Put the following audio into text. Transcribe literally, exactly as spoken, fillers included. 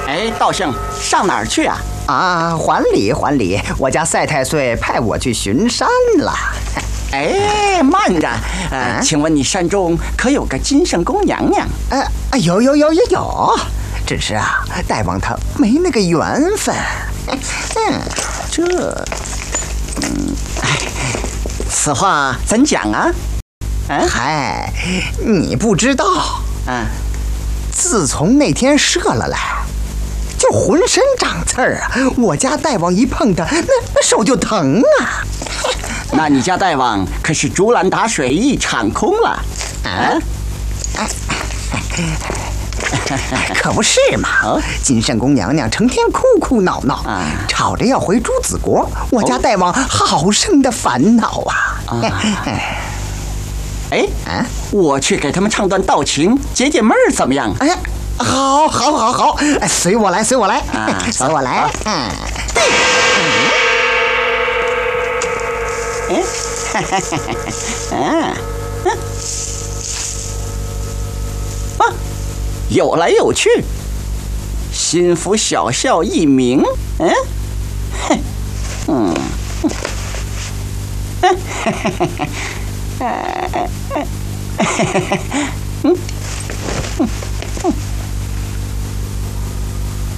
哎，道圣，上哪儿去啊？ 啊，还礼还礼，我家赛太岁派我去巡山了。 哎，慢着，呃， 啊、 请问你山中可有个金圣宫娘娘？ 呃，有有有有有，只是啊，大王他没那个缘分。 嗯，这，嗯，哎，此话怎讲啊？ 嗯，嗨，你不知道， 嗯， 自从那天射了来，就浑身长刺儿啊！我家大王一碰它，那那手就疼啊！ 那你家大王可是竹篮打水一场空了啊？ 可不是嘛！金圣宫娘娘成天哭哭闹闹，啊、吵着要回朱子国，我家大王好生的烦恼啊！啊哎，啊，我去给他们唱段道情，解解闷儿，怎么样？ 哎，好，好，好，好，随我来，随我来，啊、随我来。嗯， 哎，哈哈哈哈啊，啊，有来有去，心腹小校一名。嗯，哼，嗯，嗯，哈哈哈哈。嗯嗯嗯嗯。